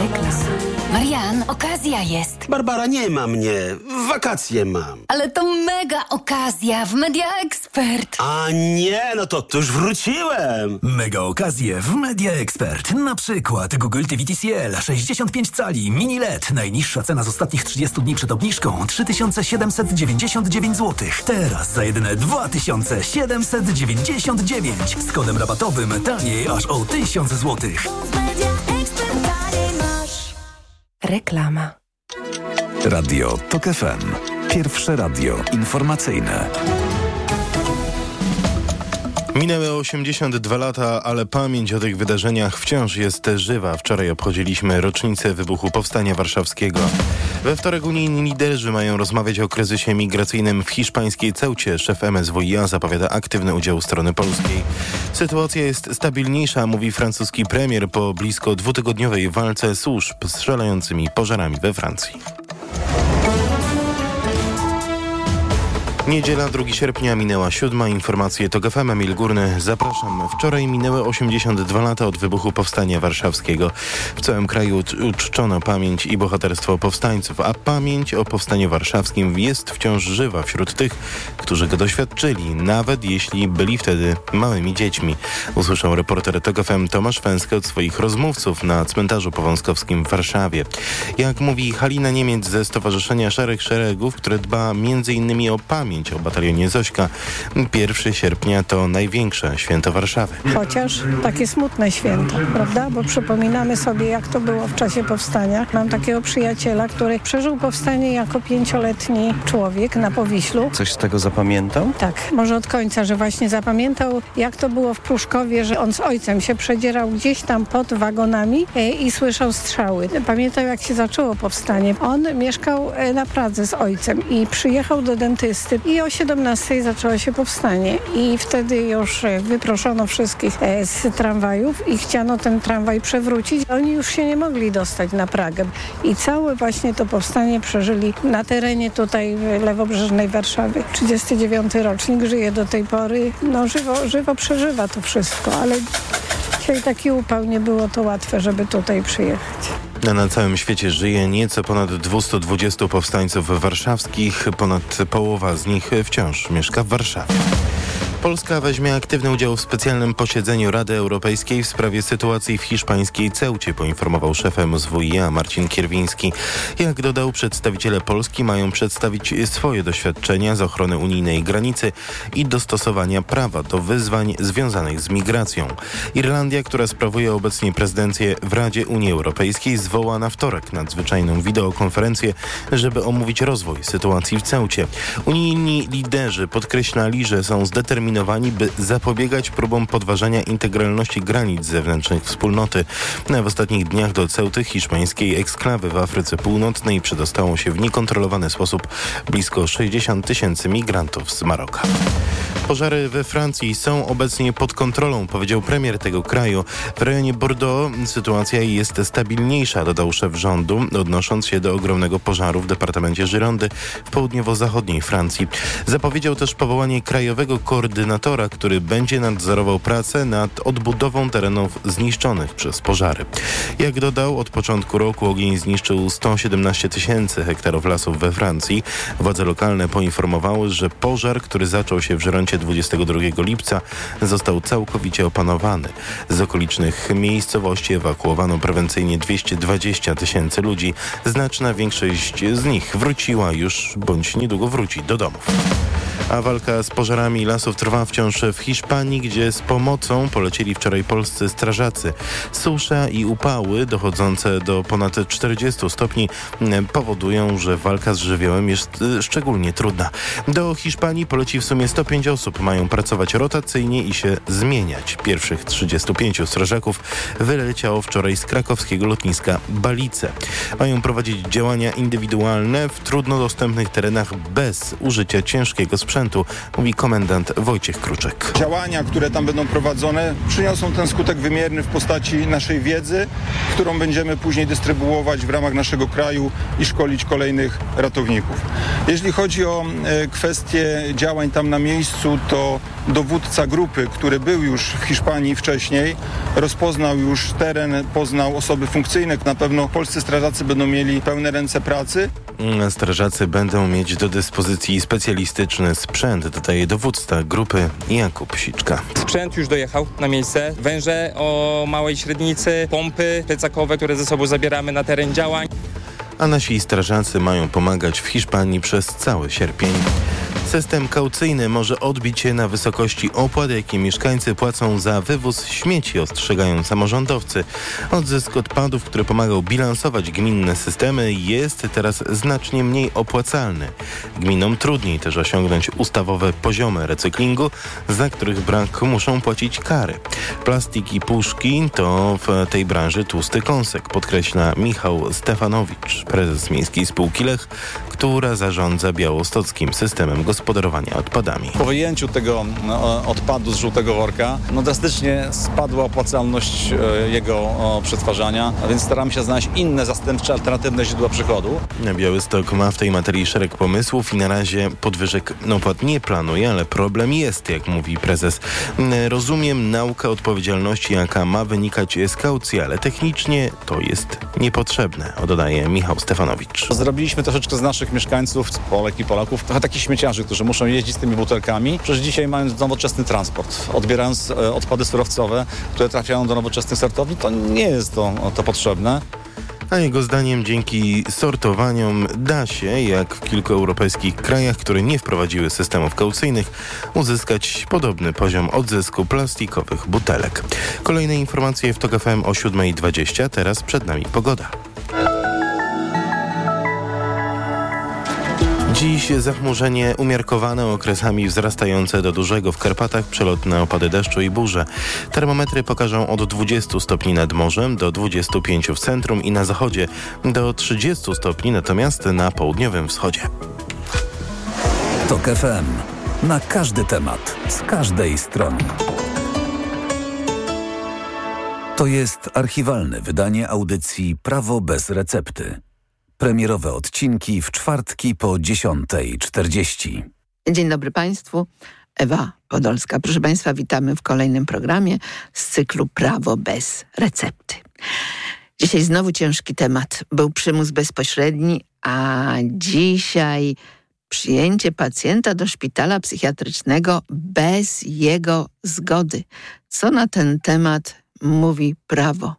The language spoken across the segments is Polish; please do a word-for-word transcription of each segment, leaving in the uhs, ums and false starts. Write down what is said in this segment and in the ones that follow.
Marian, okazja jest. Barbara, nie ma mnie. Wakacje mam. Ale to mega okazja w Media Expert. A nie, no to, to już wróciłem. Mega okazje w Media Expert. Na przykład Google T V T C L sześćdziesiąt pięć cali mini L E D. Najniższa cena z ostatnich trzydziestu dni przed obniżką trzy tysiące siedemset dziewięćdziesiąt dziewięć złotych. Teraz za jedyne dwa tysiące siedemset dziewięćdziesiąt dziewięć. Z kodem rabatowym taniej aż o tysiąc złotych. Reklama. Radio Tok F M. Pierwsze radio informacyjne. Minęły osiemdziesiąt dwa lata, ale pamięć o tych wydarzeniach wciąż jest żywa. Wczoraj obchodziliśmy rocznicę wybuchu Powstania Warszawskiego. We wtorek unijni liderzy mają rozmawiać o kryzysie migracyjnym w hiszpańskiej Ceucie. Szef M S W i A zapowiada aktywny udział strony polskiej. Sytuacja jest stabilniejsza, mówi francuski premier po blisko dwutygodniowej walce służb z szalejącymi pożarami we Francji. Niedziela, drugiego sierpnia, minęła siódma. Informacje TOK F M, Emil Górny. Zapraszam. Wczoraj minęły osiemdziesiąt dwa lata od wybuchu Powstania Warszawskiego. W całym kraju uczczono pamięć i bohaterstwo powstańców, a pamięć o Powstaniu Warszawskim jest wciąż żywa wśród tych, którzy go doświadczyli, nawet jeśli byli wtedy małymi dziećmi. Usłyszał reporter TOK F M Tomasz Fęskę od swoich rozmówców na cmentarzu powązkowskim w Warszawie. Jak mówi Halina Niemiec ze Stowarzyszenia Szarych Szeregów, które dba między innymi o pamięć o batalionie Zośka, pierwszego sierpnia to największe święto Warszawy. Chociaż takie smutne święto, prawda? Bo przypominamy sobie, jak to było w czasie powstania. Mam takiego przyjaciela, który przeżył powstanie jako pięcioletni człowiek na Powiślu. Coś z tego zapamiętał? Tak, może od końca, że właśnie zapamiętał, jak to było w Pruszkowie, że on z ojcem się przedzierał gdzieś tam pod wagonami e, i słyszał strzały. Pamiętał, jak się zaczęło powstanie. On mieszkał e, na Pradze z ojcem i przyjechał do dentysty i o siedemnastej zaczęło się powstanie i wtedy już wyproszono wszystkich z tramwajów i chciano ten tramwaj przewrócić. Oni już się nie mogli dostać na Pragę i całe właśnie to powstanie przeżyli na terenie tutaj lewobrzeżnej Warszawy. trzydziesty dziewiąty rocznik, żyje do tej pory, no żywo, żywo przeżywa to wszystko, ale dzisiaj taki upał, nie było to łatwe, żeby tutaj przyjechać. A na całym świecie żyje nieco ponad dwieście dwadzieścia powstańców warszawskich. Ponad połowa z nich wciąż mieszka w Warszawie. Polska weźmie aktywny udział w specjalnym posiedzeniu Rady Europejskiej w sprawie sytuacji w hiszpańskiej Ceucie, poinformował szef M S W i A Marcin Kierwiński. Jak dodał, przedstawiciele Polski mają przedstawić swoje doświadczenia z ochrony unijnej granicy i dostosowania prawa do wyzwań związanych z migracją. Irlandia, która sprawuje obecnie prezydencję w Radzie Unii Europejskiej, zwoła na wtorek nadzwyczajną wideokonferencję, żeby omówić rozwój sytuacji w Ceucie. Unijni liderzy podkreślali, że są zdeterminowani, by zapobiegać próbom podważania integralności granic zewnętrznych wspólnoty. W ostatnich dniach do Ceuty, hiszpańskiej eksklawy w Afryce Północnej, przedostało się w niekontrolowany sposób blisko sześćdziesiąt tysięcy migrantów z Maroka. Pożary we Francji są obecnie pod kontrolą, powiedział premier tego kraju. W rejonie Bordeaux sytuacja jest stabilniejsza, dodał szef rządu, odnosząc się do ogromnego pożaru w departamencie Girondy w południowo-zachodniej Francji. Zapowiedział też powołanie krajowego koordynatora, który będzie nadzorował pracę nad odbudową terenów zniszczonych przez pożary. Jak dodał, od początku roku ogień zniszczył sto siedemnaście tysięcy hektarów lasów we Francji. Władze lokalne poinformowały, że pożar, który zaczął się w Girondzie dwudziestego drugiego lipca, został całkowicie opanowany. Z okolicznych miejscowości ewakuowano prewencyjnie dwieście dwadzieścia tysięcy ludzi. Znaczna większość z nich wróciła już bądź niedługo wróci do domów. A walka z pożarami lasów trwa wciąż w Hiszpanii, gdzie z pomocą polecieli wczoraj polscy strażacy. Susza i upały dochodzące do ponad czterdziestu stopni powodują, że walka z żywiołem jest szczególnie trudna. Do Hiszpanii poleci w sumie sto pięć osób. Mają pracować rotacyjnie i się zmieniać. Pierwszych trzydziestu pięciu strażaków wyleciało wczoraj z krakowskiego lotniska Balice. Mają prowadzić działania indywidualne w trudno dostępnych terenach bez użycia ciężkiego sprzętu. sprzętu, mówi komendant Wojciech Kruczek. Działania, które tam będą prowadzone, przyniosą ten skutek wymierny w postaci naszej wiedzy, którą będziemy później dystrybuować w ramach naszego kraju i szkolić kolejnych ratowników. Jeśli chodzi o e, kwestie działań tam na miejscu, to dowódca grupy, który był już w Hiszpanii wcześniej, rozpoznał już teren, poznał osoby funkcyjne. Na pewno polscy strażacy będą mieli pełne ręce pracy. Strażacy będą mieć do dyspozycji specjalistyczny sprzęt, dodaje dowódca grupy Jakub Siczka. Sprzęt już dojechał na miejsce. Węże o małej średnicy, pompy plecakowe, które ze sobą zabieramy na teren działań. A nasi strażacy mają pomagać w Hiszpanii przez cały sierpień. System kaucyjny może odbić się na wysokości opłat, jakie mieszkańcy płacą za wywóz śmieci, ostrzegają samorządowcy. Odzysk odpadów, który pomagał bilansować gminne systemy, jest teraz znacznie mniej opłacalny. Gminom trudniej też osiągnąć ustawowe poziomy recyklingu, za których brak muszą płacić kary. Plastik i puszki to w tej branży tłusty kąsek, podkreśla Michał Stefanowicz, prezes Miejskiej Spółki Lech, która zarządza białostockim systemem gospodarowania odpadami. Po wyjęciu tego no, odpadu z żółtego worka no, drastycznie spadła opłacalność e, jego o, przetwarzania, a więc staramy się znaleźć inne zastępcze, alternatywne źródła przychodu. Białystok ma w tej materii szereg pomysłów i na razie podwyżek opłat nie planuje, ale problem jest, jak mówi prezes. Rozumiem naukę odpowiedzialności, jaka ma wynikać z kaucji, ale technicznie to jest niepotrzebne, dodaje Michał Stefanowicz. Zrobiliśmy troszeczkę z naszych mieszkańców, Polek i Polaków, trochę takich śmieciarzy, którzy muszą jeździć z tymi butelkami. Przecież dzisiaj mając nowoczesny transport, odbierając e, odpady surowcowe, które trafiają do nowoczesnych sortowni, to nie jest to, to potrzebne. A jego zdaniem dzięki sortowaniom da się, jak w kilku europejskich krajach, które nie wprowadziły systemów kaucyjnych, uzyskać podobny poziom odzysku plastikowych butelek. Kolejne informacje w TOK F M o siódma dwadzieścia. Teraz przed nami pogoda. Dziś zachmurzenie umiarkowane, okresami wzrastające do dużego w Karpatach, przelotne opady deszczu i burze. Termometry pokażą od dwudziestu stopni nad morzem do dwudziestu pięciu w centrum i na zachodzie, do trzydziestu stopni natomiast na południowym wschodzie. TOK F M. Na każdy temat, z każdej strony. To jest archiwalne wydanie audycji Prawo bez recepty. Premierowe odcinki w czwartki po dziesiątej czterdzieści. Dzień dobry Państwu. Ewa Podolska. Proszę Państwa, witamy w kolejnym programie z cyklu Prawo bez recepty. Dzisiaj znowu ciężki temat. Był przymus bezpośredni, a dzisiaj przyjęcie pacjenta do szpitala psychiatrycznego bez jego zgody. Co na ten temat mówi prawo?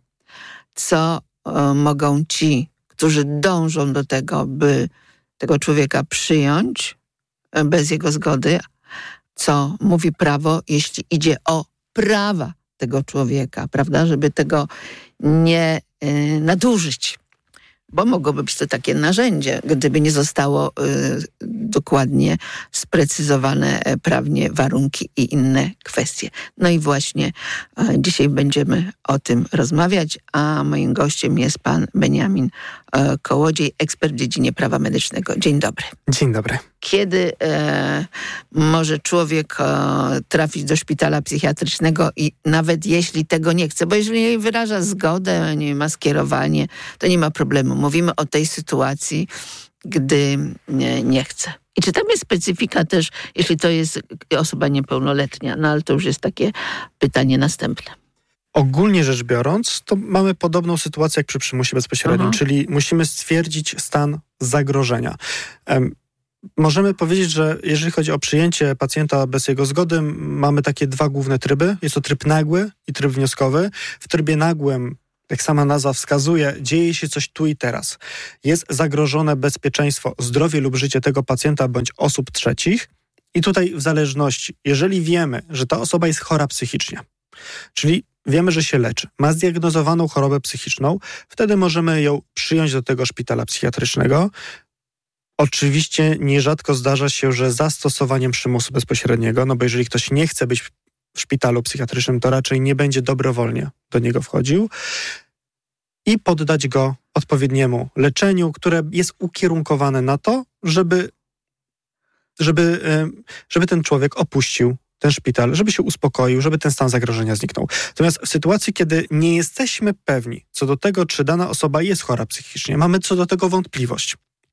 Co o, mogą ci, którzy dążą do tego, by tego człowieka przyjąć bez jego zgody, co mówi prawo, jeśli idzie o prawa tego człowieka, prawda, żeby tego nie y, nadużyć. Bo mogłoby być to takie narzędzie, gdyby nie zostało y, dokładnie sprecyzowane y, prawnie warunki i inne kwestie. No i właśnie y, dzisiaj będziemy o tym rozmawiać, a moim gościem jest pan Beniamin y, Kołodziej, ekspert w dziedzinie prawa medycznego. Dzień dobry. Dzień dobry. Kiedy e, może człowiek e, trafić do szpitala psychiatrycznego i nawet jeśli tego nie chce, bo jeżeli wyraża zgodę, nie ma skierowanie, to nie ma problemu. Mówimy o tej sytuacji, gdy nie, nie chce. I czy tam jest specyfika też, jeśli to jest osoba niepełnoletnia? No ale to już jest takie pytanie następne. Ogólnie rzecz biorąc, to mamy podobną sytuację jak przy przymusie bezpośrednim, Aha. czyli musimy stwierdzić stan zagrożenia. Um, Możemy powiedzieć, że jeżeli chodzi o przyjęcie pacjenta bez jego zgody, mamy takie dwa główne tryby. Jest to tryb nagły i tryb wnioskowy. W trybie nagłym, jak sama nazwa wskazuje, dzieje się coś tu i teraz. Jest zagrożone bezpieczeństwo, zdrowie lub życie tego pacjenta bądź osób trzecich. I tutaj w zależności, jeżeli wiemy, że ta osoba jest chora psychicznie, czyli wiemy, że się leczy, ma zdiagnozowaną chorobę psychiczną, wtedy możemy ją przyjąć do tego szpitala psychiatrycznego. Oczywiście nierzadko zdarza się, że zastosowaniem przymusu bezpośredniego, no bo jeżeli ktoś nie chce być w szpitalu psychiatrycznym, to raczej nie będzie dobrowolnie do niego wchodził, i poddać go odpowiedniemu leczeniu, które jest ukierunkowane na to, żeby żeby, żeby ten człowiek opuścił ten szpital, żeby się uspokoił, żeby ten stan zagrożenia zniknął. Natomiast w sytuacji, kiedy nie jesteśmy pewni co do tego, czy dana osoba jest chora psychicznie, mamy co do tego wątpliwość.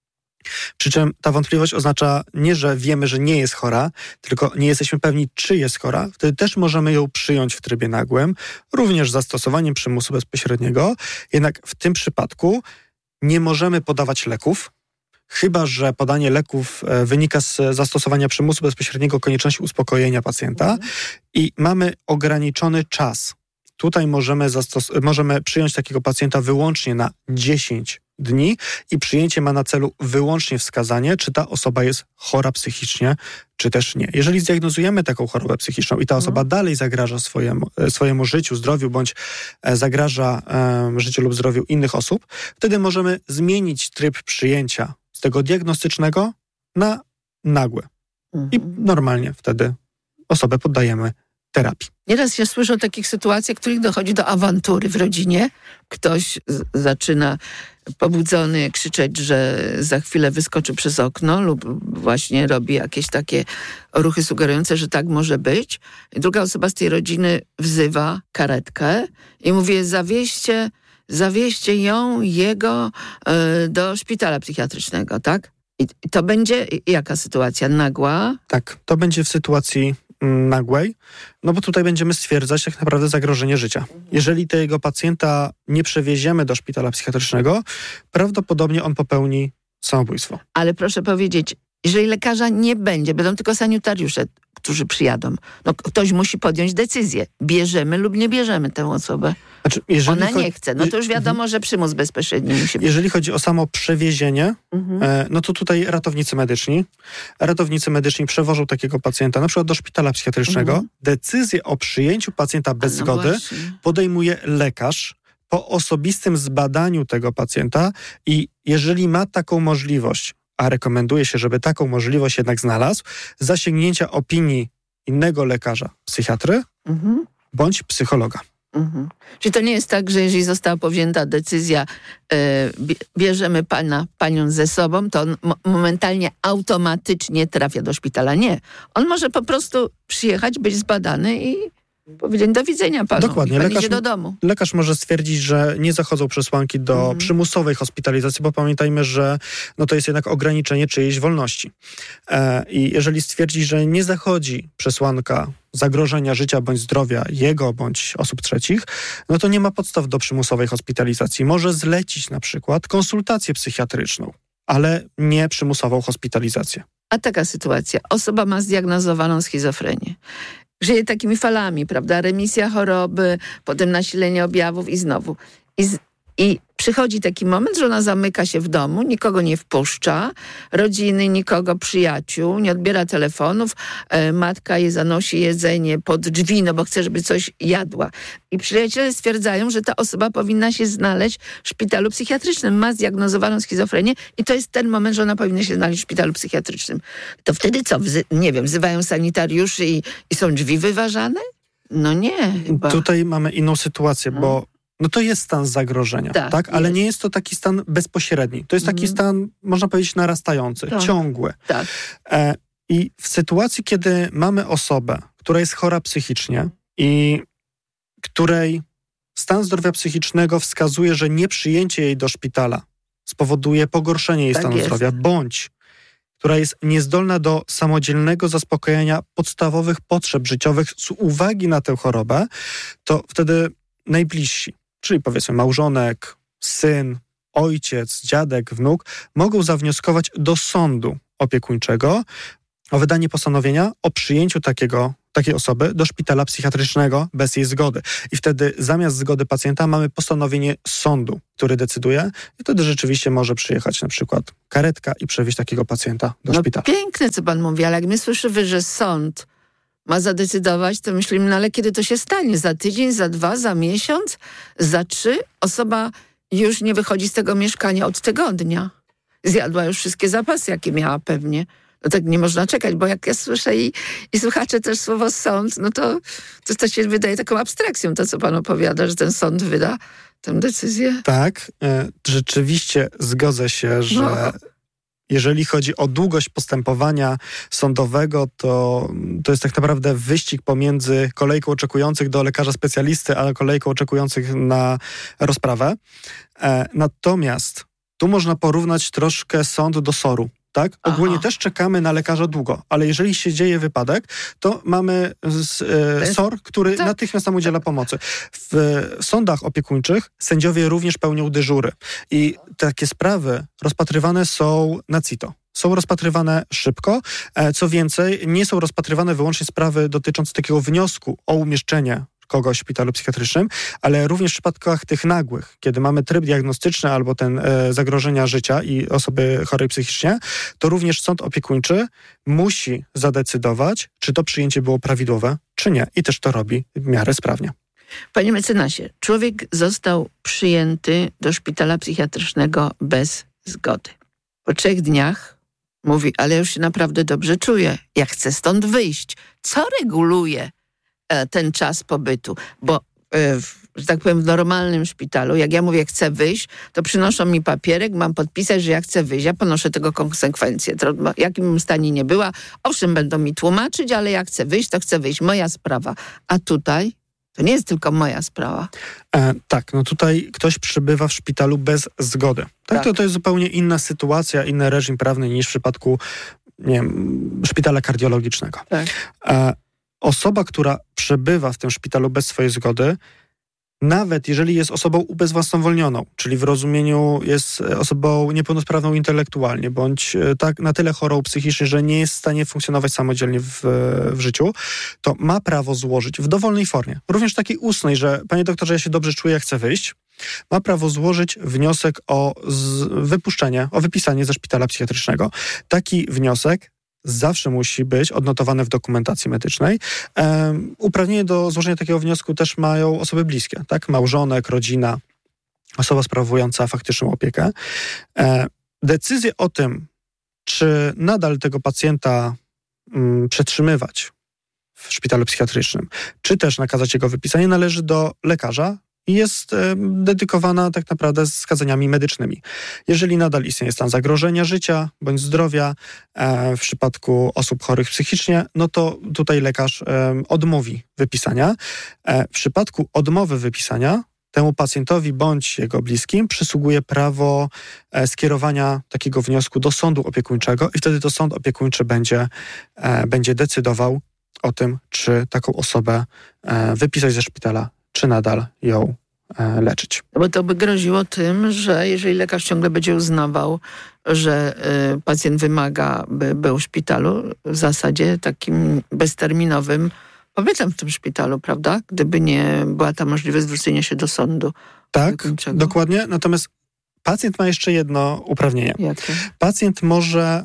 Przy czym ta wątpliwość oznacza nie, że wiemy, że nie jest chora, tylko nie jesteśmy pewni, czy jest chora. Wtedy też możemy ją przyjąć w trybie nagłym, również z zastosowaniem przymusu bezpośredniego. Jednak w tym przypadku nie możemy podawać leków, chyba że podanie leków wynika z zastosowania przymusu bezpośredniego, konieczności uspokojenia pacjenta mhm. i mamy ograniczony czas. Tutaj możemy, zastos- możemy przyjąć takiego pacjenta wyłącznie na dziesięć dni i przyjęcie ma na celu wyłącznie wskazanie, czy ta osoba jest chora psychicznie, czy też nie. Jeżeli zdiagnozujemy taką chorobę psychiczną i ta osoba mhm. dalej zagraża swojemu, swojemu życiu, zdrowiu, bądź zagraża um, życiu lub zdrowiu innych osób, wtedy możemy zmienić tryb przyjęcia z tego diagnostycznego na nagłe. Mhm. I normalnie wtedy osobę poddajemy terapii. Nieraz się słyszy o takich sytuacjach, w których dochodzi do awantury w rodzinie. Ktoś z- zaczyna pobudzony krzyczeć, że za chwilę wyskoczy przez okno lub właśnie robi jakieś takie ruchy sugerujące, że tak może być. Druga osoba z tej rodziny wzywa karetkę i mówi: zawieźcie, zawieźcie ją, jego y, do szpitala psychiatrycznego, tak? I, I to będzie jaka sytuacja? Nagła? Tak, to będzie w sytuacji nagłej, no bo tutaj będziemy stwierdzać tak naprawdę zagrożenie życia. Jeżeli tego pacjenta nie przewieziemy do szpitala psychiatrycznego, prawdopodobnie on popełni samobójstwo. Ale proszę powiedzieć, jeżeli lekarza nie będzie, będą tylko sanitariusze, którzy przyjadą, no ktoś musi podjąć decyzję. Bierzemy lub nie bierzemy tę osobę. Znaczy, jeżeli Ona cho- nie chce, no to już wiadomo, że przymus bezpośredni musi być. Jeżeli chodzi o samo przewiezienie, mhm. e, no to tutaj ratownicy medyczni, ratownicy medyczni przewożą takiego pacjenta na przykład do szpitala psychiatrycznego. Mhm. Decyzję o przyjęciu pacjenta bez no zgody właśnie. podejmuje lekarz po osobistym zbadaniu tego pacjenta i jeżeli ma taką możliwość, a rekomenduje się, żeby taką możliwość jednak znalazł, zasięgnięcia opinii innego lekarza, psychiatry mhm. bądź psychologa. Mhm. Czyli to nie jest tak, że jeżeli została powzięta decyzja, yy, bierzemy pana, panią ze sobą, to on mo- momentalnie, automatycznie trafia do szpitala. Nie. On może po prostu przyjechać, być zbadany i powiedzieć do widzenia panu. Dokładnie. I pan lekarz, idzie do domu. Lekarz może stwierdzić, że nie zachodzą przesłanki do mhm. przymusowej hospitalizacji, bo pamiętajmy, że no to jest jednak ograniczenie czyjejś wolności. E, I jeżeli stwierdzi, że nie zachodzi przesłanka zagrożenia życia bądź zdrowia jego bądź osób trzecich, no to nie ma podstaw do przymusowej hospitalizacji. Może zlecić na przykład konsultację psychiatryczną, ale nie przymusową hospitalizację. A taka sytuacja. Osoba ma zdiagnozowaną schizofrenię. Żyje takimi falami, prawda? Remisja choroby, potem nasilenie objawów i znowu. I, z, I przychodzi taki moment, że ona zamyka się w domu, nikogo nie wpuszcza, rodziny, nikogo, przyjaciół, nie odbiera telefonów, e, matka jej zanosi jedzenie pod drzwi, no bo chce, żeby coś jadła. I przyjaciele stwierdzają, że ta osoba powinna się znaleźć w szpitalu psychiatrycznym. Ma zdiagnozowaną schizofrenię i to jest ten moment, że ona powinna się znaleźć w szpitalu psychiatrycznym. To wtedy co? Wzy- nie wiem, wzywają sanitariuszy i, i są drzwi wyważane? No nie, chyba. Tutaj mamy inną sytuację, hmm. bo no to jest stan zagrożenia, tak? tak? Ale jest. Nie jest to taki stan bezpośredni. To jest taki mm. stan, można powiedzieć, narastający, tak. ciągły. Tak. E, I w sytuacji, kiedy mamy osobę, która jest chora psychicznie i której stan zdrowia psychicznego wskazuje, że nieprzyjęcie jej do szpitala spowoduje pogorszenie jej tak stanu jest. zdrowia, bądź która jest niezdolna do samodzielnego zaspokojenia podstawowych potrzeb życiowych z uwagi na tę chorobę, to wtedy najbliżsi, czyli powiedzmy małżonek, syn, ojciec, dziadek, wnuk, mogą zawnioskować do sądu opiekuńczego o wydanie postanowienia o przyjęciu takiego, takiej osoby do szpitala psychiatrycznego bez jej zgody. I wtedy zamiast zgody pacjenta mamy postanowienie sądu, który decyduje i wtedy rzeczywiście może przyjechać na przykład karetka i przewieźć takiego pacjenta do no szpitala. Piękne, co pan mówi, ale jak my słyszymy, że sąd ma zadecydować, to myślimy, no ale kiedy to się stanie? Za tydzień, za dwa, za miesiąc, za trzy? Osoba już nie wychodzi z tego mieszkania od tygodnia. Zjadła już wszystkie zapasy, jakie miała pewnie. No tak nie można czekać, bo jak ja słyszę i, i słuchacze też słowo sąd, no to, to to się wydaje taką abstrakcją, to co pan opowiada, że ten sąd wyda tę decyzję. Tak, e, rzeczywiście zgodzę się, że... No. Jeżeli chodzi o długość postępowania sądowego, to, to jest tak naprawdę wyścig pomiędzy kolejką oczekujących do lekarza specjalisty, a kolejką oczekujących na rozprawę. E, natomiast tu można porównać troszkę sąd do soru. Tak? Ogólnie Aha. też czekamy na lekarza długo, ale jeżeli się dzieje wypadek, to mamy z, e, SOR, który tak. natychmiast nam udziela pomocy. W, w sądach opiekuńczych sędziowie również pełnią dyżury i takie sprawy rozpatrywane są na CITO. Są rozpatrywane szybko. E, co więcej, nie są rozpatrywane wyłącznie sprawy dotyczące takiego wniosku o umieszczenie kogoś w szpitalu psychiatrycznym, ale również w przypadkach tych nagłych, kiedy mamy tryb diagnostyczny albo ten e, zagrożenia życia i osoby chorej psychicznie, to również sąd opiekuńczy musi zadecydować, czy to przyjęcie było prawidłowe, czy nie. I też to robi w miarę sprawnie. Panie mecenasie, człowiek został przyjęty do szpitala psychiatrycznego bez zgody. Po trzech dniach mówi, ale już się naprawdę dobrze czuję. Ja chcę stąd wyjść. Co reguluje ten czas pobytu? Bo, że tak powiem, w normalnym szpitalu, jak ja mówię, chcę wyjść, to przynoszą mi papierek, mam podpisać, że ja chcę wyjść. Ja ponoszę tego konsekwencje. Jakim bym stanie nie była, owszem, będą mi tłumaczyć, ale jak chcę wyjść, to chcę wyjść. Moja sprawa. A tutaj to nie jest tylko moja sprawa. E, tak, no tutaj ktoś przybywa w szpitalu bez zgody. Tak, tak. To, to jest zupełnie inna sytuacja, inny reżim prawny niż w przypadku, nie wiem, szpitala kardiologicznego. Tak. E, Osoba, która przebywa w tym szpitalu bez swojej zgody, nawet jeżeli jest osobą ubezwłasnowolnioną, czyli w rozumieniu jest osobą niepełnosprawną intelektualnie, bądź tak na tyle chorą psychicznie, że nie jest w stanie funkcjonować samodzielnie w, w życiu, to ma prawo złożyć w dowolnej formie, również takiej ustnej, że panie doktorze, ja się dobrze czuję, ja chcę wyjść, ma prawo złożyć wniosek o z, wypuszczenie, o wypisanie ze szpitala psychiatrycznego. Taki wniosek zawsze musi być odnotowane w dokumentacji medycznej. Um, uprawnienie do złożenia takiego wniosku też mają osoby bliskie, tak? Małżonek, rodzina, osoba sprawująca faktyczną opiekę. E, decyzję o tym, czy nadal tego pacjenta um, przetrzymywać w szpitalu psychiatrycznym, czy też nakazać jego wypisanie, należy do lekarza i jest e, dedykowana tak naprawdę wskazaniami medycznymi. Jeżeli nadal istnieje stan zagrożenia życia bądź zdrowia e, w przypadku osób chorych psychicznie, no to tutaj lekarz e, odmówi wypisania. E, w przypadku odmowy wypisania temu pacjentowi bądź jego bliskim przysługuje prawo e, skierowania takiego wniosku do sądu opiekuńczego i wtedy to sąd opiekuńczy będzie, e, będzie decydował o tym, czy taką osobę e, wypisać ze szpitala, czy nadal ją e, leczyć. Bo to by groziło tym, że jeżeli lekarz ciągle będzie uznawał, że y, pacjent wymaga, by był w szpitalu, w zasadzie takim bezterminowym pobytem w tym szpitalu, prawda? Gdyby nie była ta możliwość zwrócenia się do sądu. Tak, dokładnie. Natomiast pacjent ma jeszcze jedno uprawnienie. Jakie? Pacjent może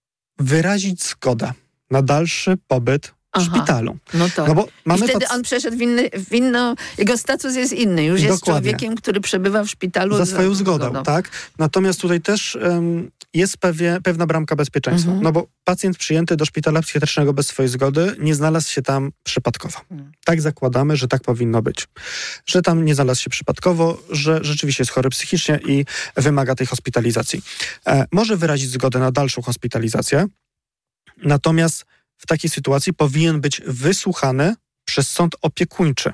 wyrazić zgodę na dalszy pobyt w Aha, szpitalu. No tak. No bo mamy I wtedy pac... on przeszedł w inny, w inno, jego status jest inny. Już jest Dokładnie. człowiekiem, który przebywa w szpitalu. Za swoją zgodą, zgodą. tak. Natomiast tutaj też um, jest pewie, pewna bramka bezpieczeństwa. Mhm. No bo pacjent przyjęty do szpitala psychiatrycznego bez swojej zgody nie znalazł się tam przypadkowo. Mhm. Tak zakładamy, że tak powinno być. Że tam nie znalazł się przypadkowo, że rzeczywiście jest chory psychicznie i wymaga tej hospitalizacji. E, może wyrazić zgodę na dalszą hospitalizację, natomiast w takiej sytuacji powinien być wysłuchany przez sąd opiekuńczy.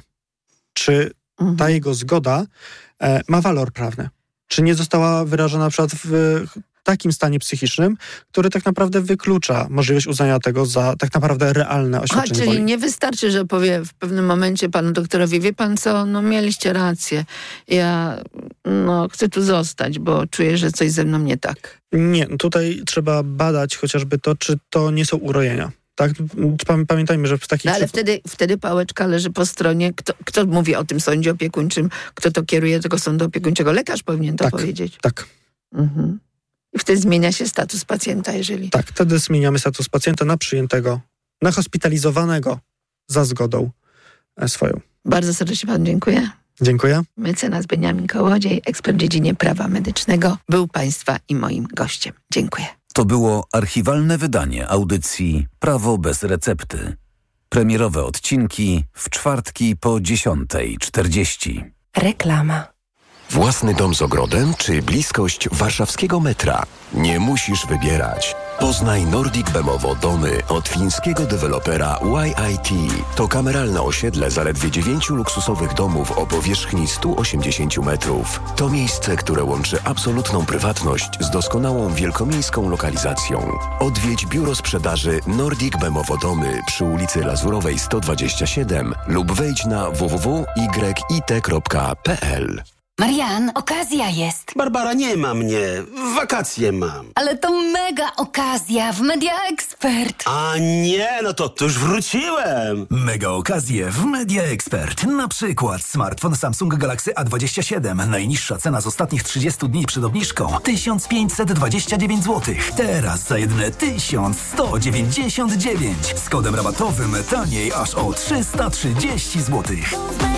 Czy mhm. ta jego zgoda e, ma walor prawny? Czy nie została wyrażona na przykład w takim stanie psychicznym, który tak naprawdę wyklucza możliwość uznania tego za tak naprawdę realne oświadczenie A, czyli woli. nie wystarczy, że powie w pewnym momencie panu doktorowi, wie pan co, no mieliście rację, ja no chcę tu zostać, bo czuję, że coś ze mną nie tak. Nie, tutaj trzeba badać chociażby to, czy to nie są urojenia. Tak? Pamiętajmy, że w takich... No ale wtedy, wtedy pałeczka leży po stronie, kto, kto mówi o tym sądzie opiekuńczym, kto to kieruje tego sądu opiekuńczego? Lekarz powinien to tak, powiedzieć. Tak, mhm. I wtedy zmienia się status pacjenta, jeżeli... Tak, wtedy zmieniamy status pacjenta na przyjętego, na hospitalizowanego za zgodą swoją. Bardzo serdecznie panu dziękuję. Dziękuję. Mecenas Beniamin Kołodziej, ekspert w dziedzinie prawa medycznego, był państwa i moim gościem. Dziękuję. To było archiwalne wydanie audycji Prawo bez recepty. Premierowe odcinki w czwartki po dziesiątej czterdzieści. Reklama. Własny dom z ogrodem czy bliskość warszawskiego metra? Nie musisz wybierać. Poznaj Nordic Bemowo domy od fińskiego dewelopera Y I T. To kameralne osiedle zaledwie dziewięciu luksusowych domów o powierzchni sto osiemdziesiąt metrów. To miejsce, które łączy absolutną prywatność z doskonałą wielkomiejską lokalizacją. Odwiedź biuro sprzedaży Nordic Bemowo domy przy ulicy Lazurowej sto dwadzieścia siedem lub wejdź na w w w kropka y i t kropka p l. Marian, okazja jest. Barbara, nie ma mnie. Wakacje mam. Ale to mega okazja w Media Expert. A nie, no to, to już wróciłem. Mega okazje w Media Expert. Na przykład smartfon Samsung Galaxy A dwadzieścia siedem. Najniższa cena z ostatnich trzydziestu dni przed obniżką tysiąc pięćset dwadzieścia dziewięć złotych. Teraz za jedyne tysiąc sto dziewięćdziesiąt dziewięć. Z kodem rabatowym taniej aż o trzysta trzydzieści złotych.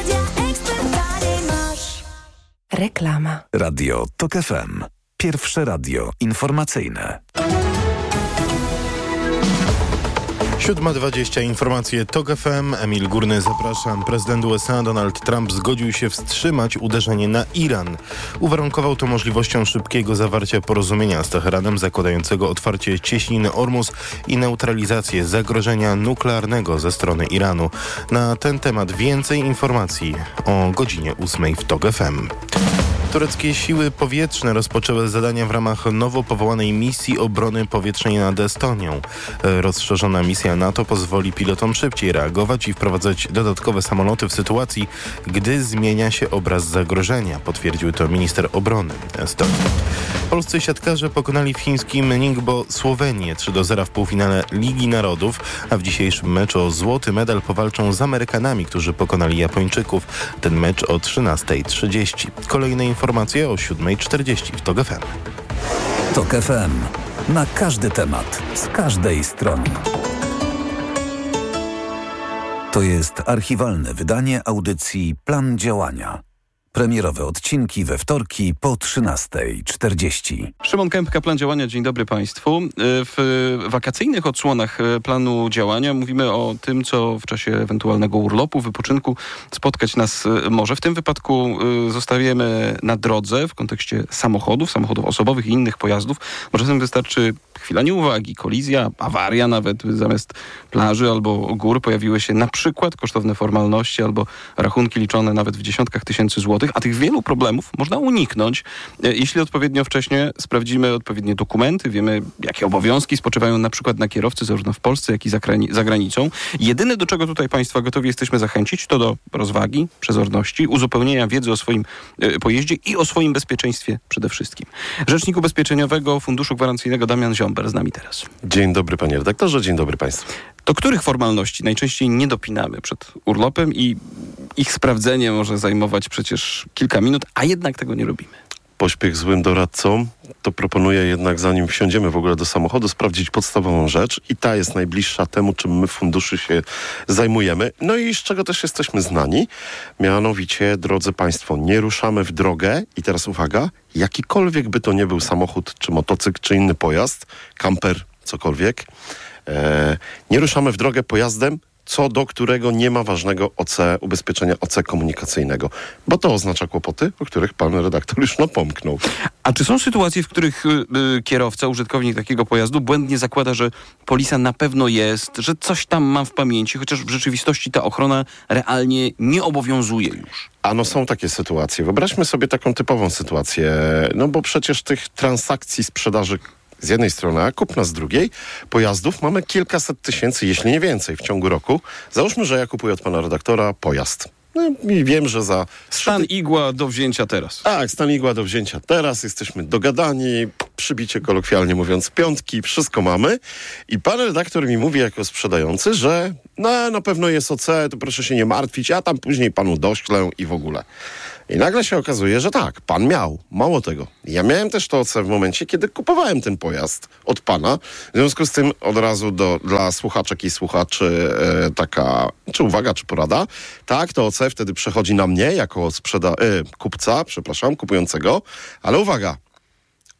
Reklama. Radio Tok F M. Pierwsze radio informacyjne. siódma dwadzieścia, informacje Tok F M. Emil Górny, zapraszam. Prezydent U S A Donald Trump zgodził się wstrzymać uderzenie na Iran. Uwarunkował to możliwością szybkiego zawarcia porozumienia z Teheranem zakładającego otwarcie cieśniny Ormus i neutralizację zagrożenia nuklearnego ze strony Iranu. Na ten temat więcej informacji o godzinie ósmej w Tok F M. Tureckie siły powietrzne rozpoczęły zadania w ramach nowo powołanej misji obrony powietrznej nad Estonią. Rozszerzona misja NATO pozwoli pilotom szybciej reagować i wprowadzać dodatkowe samoloty w sytuacji, gdy zmienia się obraz zagrożenia, potwierdził to minister obrony Estonii. Polscy siatkarze pokonali w chińskim Ningbo Słowenię trzy do zera w półfinale Ligi Narodów, a w dzisiejszym meczu o złoty medal powalczą z Amerykanami, którzy pokonali Japończyków. Ten mecz o trzynastej trzydzieści. Kolejne informacje o siódmej czterdzieści w Tok F M. Tok F M. Na każdy temat, z każdej strony. To jest archiwalne wydanie audycji Plan Działania. Premierowe odcinki we wtorki po trzynastej czterdzieści. Szymon Kępka, Plan Działania. Dzień dobry Państwu. W wakacyjnych odsłonach Planu Działania mówimy o tym, co w czasie ewentualnego urlopu, wypoczynku spotkać nas może. W tym wypadku zostawiamy na drodze w kontekście samochodów, samochodów osobowych i innych pojazdów. Może czasem wystarczy chwila nieuwagi, kolizja, awaria nawet. Zamiast plaży albo gór pojawiły się na przykład kosztowne formalności albo rachunki liczone nawet w dziesiątkach tysięcy złotych. A tych wielu problemów można uniknąć, jeśli odpowiednio wcześnie sprawdzimy odpowiednie dokumenty, wiemy, jakie obowiązki spoczywają na przykład na kierowcy, zarówno w Polsce, jak i za granicą. Jedyne, do czego tutaj Państwa gotowi jesteśmy zachęcić, to do rozwagi, przezorności, uzupełnienia wiedzy o swoim pojeździe i o swoim bezpieczeństwie przede wszystkim. Rzecznik Ubezpieczeniowego Funduszu Gwarancyjnego Damian Ziomber z nami teraz. Dzień dobry panie redaktorze, dzień dobry państwu. Do których formalności najczęściej nie dopinamy przed urlopem i ich sprawdzenie może zajmować przecież kilka minut, a jednak tego nie robimy? Pośpiech złym doradcą, to proponuję jednak, zanim wsiądziemy w ogóle do samochodu, sprawdzić podstawową rzecz i ta jest najbliższa temu, czym my w funduszu się zajmujemy. No i z czego też jesteśmy znani. Mianowicie, drodzy państwo, nie ruszamy w drogę i teraz uwaga, jakikolwiek by to nie był samochód, czy motocykl, czy inny pojazd, kamper, cokolwiek, e, nie ruszamy w drogę pojazdem, co do którego nie ma ważnego O C, ubezpieczenia O C komunikacyjnego. Bo to oznacza kłopoty, o których pan redaktor już napomknął. A czy są sytuacje, w których y, kierowca, użytkownik takiego pojazdu błędnie zakłada, że polisa na pewno jest, że coś tam ma w pamięci, chociaż w rzeczywistości ta ochrona realnie nie obowiązuje już? A no są takie sytuacje. Wyobraźmy sobie taką typową sytuację. No bo przecież tych transakcji sprzedaży z jednej strony, a kupna z drugiej pojazdów mamy kilkaset tysięcy, jeśli nie więcej w ciągu roku. Załóżmy, że ja kupuję od pana redaktora pojazd. No i wiem, że za... Stan igła do wzięcia teraz. Tak, stan igła do wzięcia teraz. Jesteśmy dogadani, przybicie kolokwialnie mówiąc piątki, wszystko mamy. I pan redaktor mi mówi jako sprzedający, że no na pewno jest O C, to proszę się nie martwić, ja tam później panu doślę i w ogóle. I nagle się okazuje, że tak, pan miał. Mało tego. Ja miałem też to O C w momencie, kiedy kupowałem ten pojazd od pana. W związku z tym od razu do, dla słuchaczek i słuchaczy e, taka, czy uwaga, czy porada. Tak, to O C wtedy przechodzi na mnie jako sprzeda- e, kupca, przepraszam, kupującego. Ale uwaga,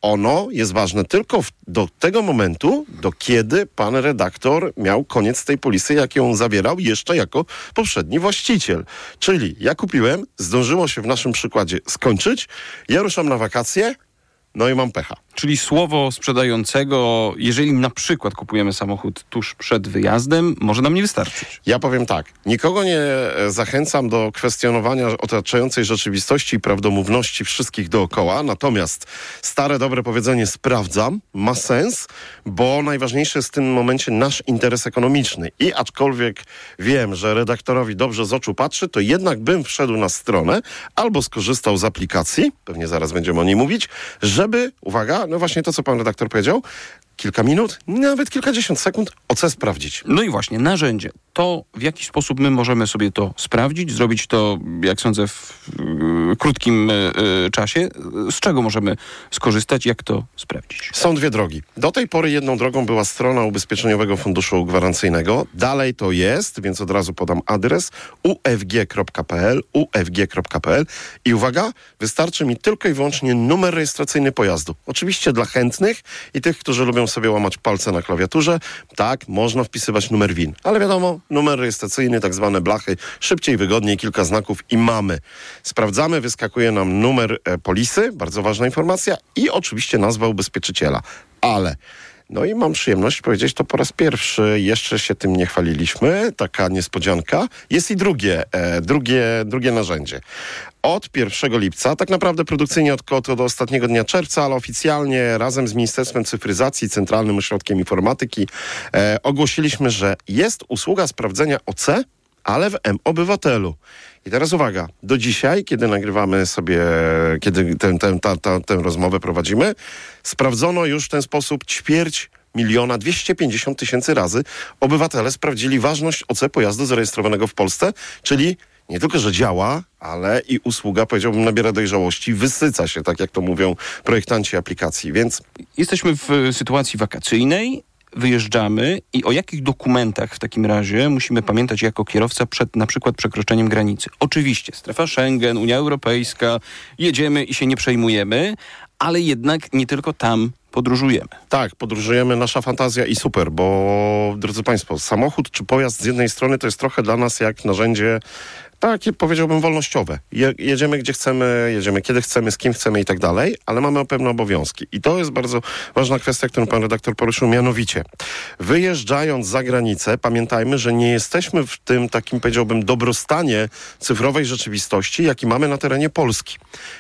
ono jest ważne tylko w, do tego momentu, do kiedy pan redaktor miał koniec tej polisy, jak ją zabierał jeszcze jako poprzedni właściciel. Czyli ja kupiłem, zdążyło się w naszym przykładzie skończyć, ja ruszam na wakacje, no i mam pecha. Czyli słowo sprzedającego, jeżeli na przykład kupujemy samochód tuż przed wyjazdem, może nam nie wystarczyć. Ja powiem tak, nikogo nie zachęcam do kwestionowania otaczającej rzeczywistości i prawdomówności wszystkich dookoła, natomiast stare, dobre powiedzenie sprawdzam, ma sens, bo najważniejszy jest w tym momencie nasz interes ekonomiczny. I aczkolwiek wiem, że redaktorowi dobrze z oczu patrzy, to jednak bym wszedł na stronę albo skorzystał z aplikacji, pewnie zaraz będziemy o niej mówić, żeby, uwaga, no właśnie to, co pan redaktor powiedział, kilka minut, nawet kilkadziesiąt sekund O C sprawdzić. No i właśnie, narzędzie. To w jaki sposób my możemy sobie to sprawdzić, zrobić to, jak sądzę, w y, krótkim y, czasie. Z czego możemy skorzystać, jak to sprawdzić? Są dwie drogi. Do tej pory jedną drogą była strona Ubezpieczeniowego Funduszu Gwarancyjnego. Dalej to jest, więc od razu podam adres u f g kropka p l, u f g kropka p l i uwaga, wystarczy mi tylko i wyłącznie numer rejestracyjny pojazdu. Oczywiście dla chętnych i tych, którzy lubią sobie łamać palce na klawiaturze, tak, można wpisywać numer V I N. Ale wiadomo, numer rejestracyjny, tak zwane blachy, szybciej, wygodniej, kilka znaków i mamy. Sprawdzamy, wyskakuje nam numer e, polisy, bardzo ważna informacja i oczywiście nazwa ubezpieczyciela. Ale, no i mam przyjemność powiedzieć to po raz pierwszy, jeszcze się tym nie chwaliliśmy, taka niespodzianka. Jest i drugie, e, drugie, drugie narzędzie. Od pierwszego lipca, tak naprawdę produkcyjnie od, od, od ostatniego dnia czerwca, ale oficjalnie razem z Ministerstwem Cyfryzacji, Centralnym Ośrodkiem Informatyki e, ogłosiliśmy, że jest usługa sprawdzenia O C, ale w M-Obywatelu. I teraz uwaga, do dzisiaj, kiedy nagrywamy sobie, kiedy tę, tę, tę, tę, tę rozmowę prowadzimy, sprawdzono już w ten sposób ćwierć miliona dwieście pięćdziesiąt tysięcy razy obywatele sprawdzili ważność O C pojazdu zarejestrowanego w Polsce, czyli nie tylko, że działa, ale i usługa, powiedziałbym, nabiera dojrzałości, wysyca się, tak jak to mówią projektanci aplikacji, więc... Jesteśmy w sytuacji wakacyjnej, wyjeżdżamy i o jakich dokumentach w takim razie musimy pamiętać jako kierowca przed na przykład przekroczeniem granicy? Oczywiście, strefa Schengen, Unia Europejska, jedziemy i się nie przejmujemy, ale jednak nie tylko tam podróżujemy. Tak, podróżujemy, nasza fantazja i super, bo drodzy Państwo, samochód czy pojazd z jednej strony to jest trochę dla nas jak narzędzie takie, powiedziałbym, wolnościowe. Je, jedziemy gdzie chcemy, jedziemy kiedy chcemy, z kim chcemy i tak dalej, ale mamy pewne obowiązki. I to jest bardzo ważna kwestia, którą pan redaktor poruszył, mianowicie wyjeżdżając za granicę, pamiętajmy, że nie jesteśmy w tym takim, powiedziałbym, dobrostanie cyfrowej rzeczywistości, jaki mamy na terenie Polski.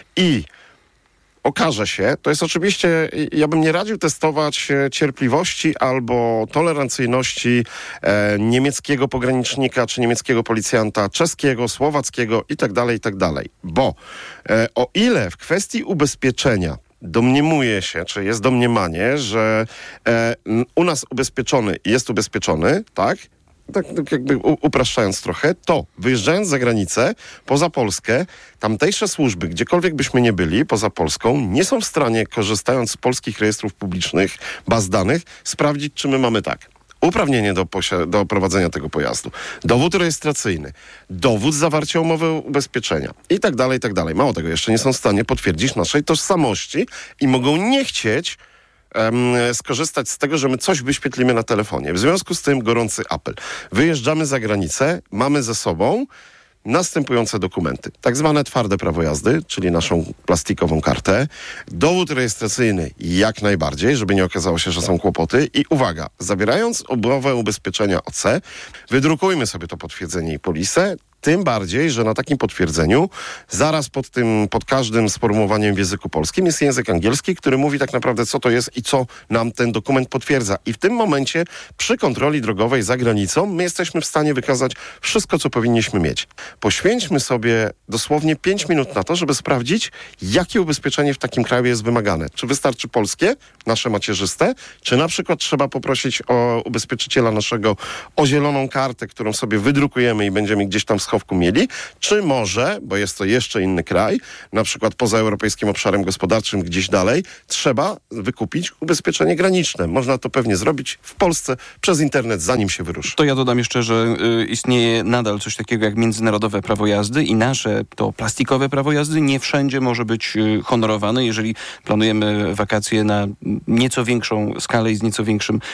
I okaże się, to jest oczywiście, ja bym nie radził testować cierpliwości albo tolerancyjności e, niemieckiego pogranicznika, czy niemieckiego policjanta, czeskiego, słowackiego i tak dalej, i tak dalej. Bo e, o ile w kwestii ubezpieczenia domniemuje się, czy jest domniemanie, że e, u nas ubezpieczony jest ubezpieczony, tak? Tak, tak jakby upraszczając trochę, to wyjeżdżając za granicę, poza Polskę, tamtejsze służby, gdziekolwiek byśmy nie byli, poza Polską, nie są w stanie, korzystając z polskich rejestrów publicznych, baz danych, sprawdzić, czy my mamy tak. Uprawnienie do, posi- do prowadzenia tego pojazdu, dowód rejestracyjny, dowód zawarcia umowy ubezpieczenia i tak dalej, i tak dalej. Mało tego, jeszcze nie są w stanie potwierdzić naszej tożsamości i mogą nie chcieć Um, skorzystać z tego, że my coś wyświetlimy na telefonie. W związku z tym gorący apel. Wyjeżdżamy za granicę, mamy ze sobą następujące dokumenty. Tak zwane twarde prawo jazdy, czyli naszą plastikową kartę. Dowód rejestracyjny jak najbardziej, żeby nie okazało się, że są kłopoty. I uwaga, zabierając umowę ubezpieczenia O C, wydrukujmy sobie to potwierdzenie i polisę. Tym bardziej, że na takim potwierdzeniu zaraz pod tym, pod każdym sformułowaniem w języku polskim jest język angielski, który mówi tak naprawdę, co to jest i co nam ten dokument potwierdza. I w tym momencie przy kontroli drogowej za granicą my jesteśmy w stanie wykazać wszystko, co powinniśmy mieć. Poświęćmy sobie dosłownie pięć minut na to, żeby sprawdzić, jakie ubezpieczenie w takim kraju jest wymagane. Czy wystarczy polskie, nasze macierzyste, czy na przykład trzeba poprosić o ubezpieczyciela naszego o zieloną kartę, którą sobie wydrukujemy i będziemy gdzieś tam schować schowku mieli, czy może, bo jest to jeszcze inny kraj, na przykład poza europejskim obszarem gospodarczym, gdzieś dalej, trzeba wykupić ubezpieczenie graniczne. Można to pewnie zrobić w Polsce przez internet, zanim się wyruszy. To ja dodam jeszcze, że y, istnieje nadal coś takiego jak międzynarodowe prawo jazdy i nasze to plastikowe prawo jazdy nie wszędzie może być y, honorowane. Jeżeli planujemy wakacje na nieco większą skalę i z nieco większym